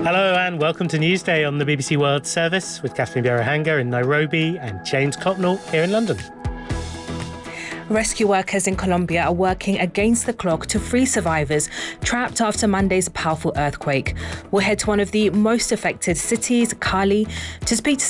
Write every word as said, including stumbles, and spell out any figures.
Hello and welcome to Newsday on the B B C World Service with Catherine Biarahanga in Nairobi and James Copnall here in London. Rescue workers in Colombia are working against the clock to free survivors trapped after Monday's powerful earthquake. We'll head to one of the most affected cities, Cali, to speak to